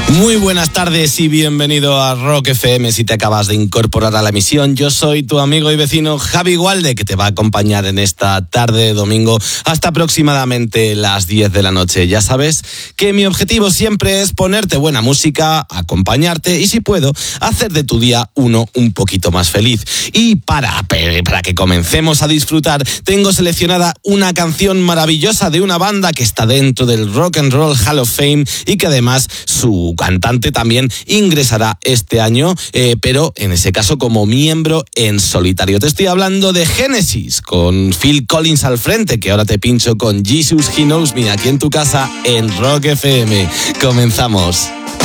Muy buenas tardes y bienvenido a Rock FM. Si te acabas de incorporar a la emisión, yo soy tu amigo y vecino Javi Gualde, que te va a acompañar en esta tarde de domingo hasta aproximadamente las 10 de la noche. Ya sabes que mi objetivo siempre es ponerte buena música, acompañarte y, si puedo, hacer de tu día uno un poquito más feliz. Y para que comencemos a disfrutar, tengo seleccionada una canción maravillosa de una banda que está dentro del Rock and Roll Hall of Fame y que además su cantante también ingresará este año, pero en ese caso como miembro en solitario. Te estoy hablando de Genesis, con Phil Collins al frente, que ahora te pincho con Jesus He Knows Me, aquí en tu casa en Rock FM. Comenzamos.